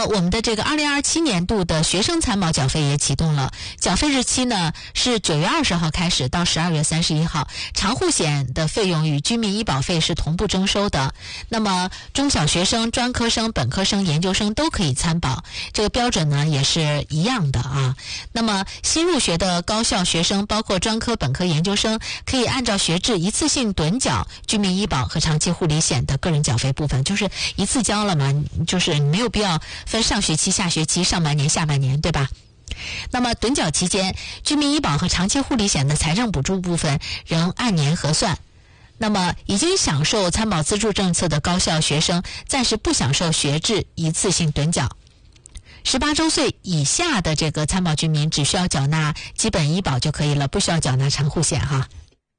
我们的这个2027年度的学生参保缴费也启动了，缴费日期呢是9月20号开始到12月31号，长户险的费用与居民医保费是同步征收的。那么中小学生、专科生、本科生、研究生都可以参保，这个标准呢也是一样的啊。那么新入学的高校学生，包括专科、本科、研究生，可以按照学制一次性趸缴居民医保和长期护理险的个人缴费部分，就是一次交了嘛，就是没有必要分上学期、下学期、上半年、下半年，对吧？那么趸缴期间，居民医保和长期护理险的财政补助部分仍按年核算。那么已经享受参保资助政策的高校学生，暂时不享受学制一次性趸缴。18周岁以下的这个参保居民只需要缴纳基本医保就可以了，不需要缴纳长护险哈。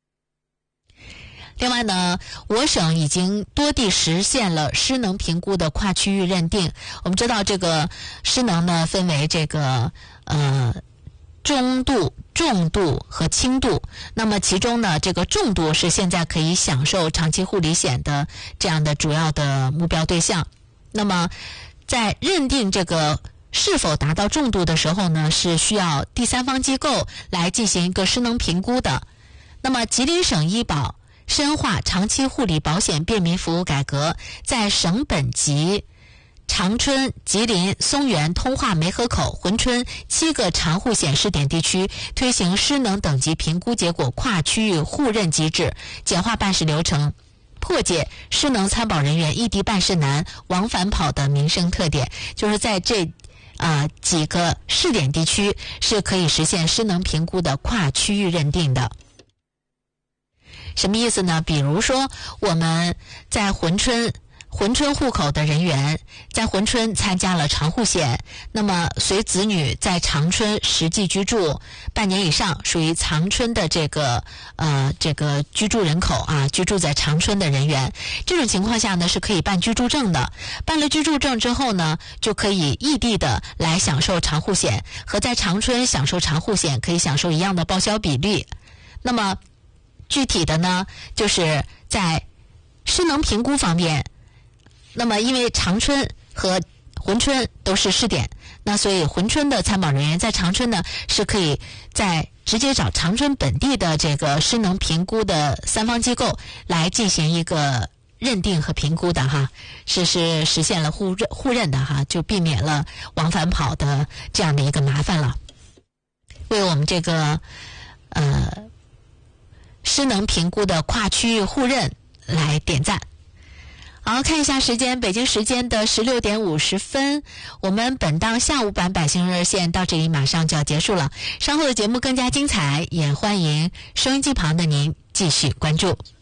另外呢，我省已经多地实现了失能评估的跨区域认定。我们知道这个失能呢分为这个中度、重度和轻度。那么其中呢，这个重度是现在可以享受长期护理险的这样的主要的目标对象。那么在认定这个是否达到重度的时候呢，是需要第三方机构来进行一个失能评估的。那么吉林省医保深化长期护理保险便民服务改革，在省本级长春、吉林、松原、通化、梅河口、珲春7个长护险试点地区推行失能等级评估结果跨区域互认机制，简化办事流程，破解失能参保人员异地办事难、往返跑的民生特点。就是在这几个试点地区是可以实现失能评估的跨区域认定的。什么意思呢？比如说我们在珲春户口的人员在珲春参加了长护险，那么随子女在长春实际居住半年以上，属于长春的这个居住人口啊，居住在长春的人员，这种情况下呢是可以办居住证的。办了居住证之后呢，就可以异地的来享受长护险，和在长春享受长护险可以享受一样的报销比例。那么具体的呢，就是在失能评估方面，那么因为长春和珲春都是试点，那所以珲春的参保人员在长春呢是可以在直接找长春本地的这个失能评估的三方机构来进行一个认定和评估的哈，是实现了互认的哈，就避免了往返跑的这样的一个麻烦了，为我们这个失能评估的跨区域互认来点赞。好，看一下时间，北京时间的16点50分，我们本档下午版百姓热线到这里马上就要结束了，稍后的节目更加精彩，也欢迎收音机旁的您继续关注。